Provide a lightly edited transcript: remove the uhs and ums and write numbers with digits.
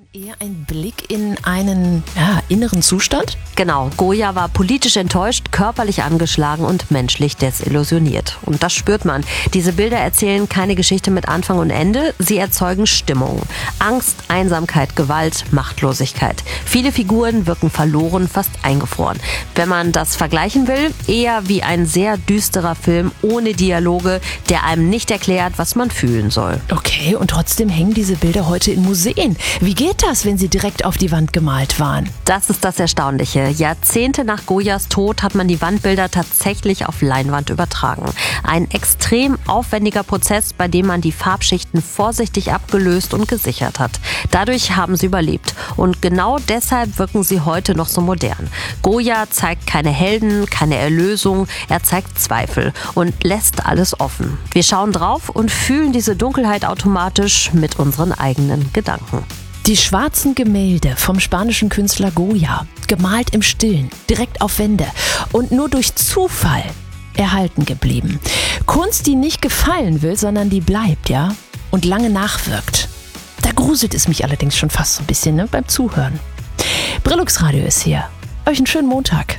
Eher ein Blick in einen inneren Zustand? Genau, Goya war politisch enttäuscht, körperlich angeschlagen und menschlich desillusioniert. Und das spürt man. Diese Bilder erzählen keine Geschichte mit Anfang und Ende, sie erzeugen Stimmung. Angst, Einsamkeit, Gewalt, Machtlosigkeit. Viele Figuren wirken verloren, fast eingefroren. Wenn man das vergleichen will, eher wie ein sehr düsterer Film ohne Dialoge, der einem nicht erklärt, was man fühlen soll. Okay, und trotzdem hängen diese Bilder heute in Museen. Wie geht das, wenn sie direkt auf die Wand gemalt waren? Das ist das Erstaunliche. Jahrzehnte nach Goyas Tod hat man die Wandbilder tatsächlich auf Leinwand übertragen. Ein extrem aufwendiger Prozess, bei dem man die Farbschichten vorsichtig abgelöst und gesichert hat. Dadurch haben sie überlebt. Und genau deshalb wirken sie heute noch so modern. Goya zeigt keine Helden, keine Erlösung, er zeigt Zweifel und lässt alles offen. Wir schauen drauf und fühlen diese Dunkelheit automatisch mit unseren eigenen Gedanken. Die schwarzen Gemälde vom spanischen Künstler Goya, gemalt im Stillen, direkt auf Wände und nur durch Zufall erhalten geblieben. Kunst, die nicht gefallen will, sondern die bleibt, ja, und lange nachwirkt. Da gruselt es mich allerdings schon fast so ein bisschen, beim Zuhören. Brillux Radio ist hier. Euch einen schönen Montag.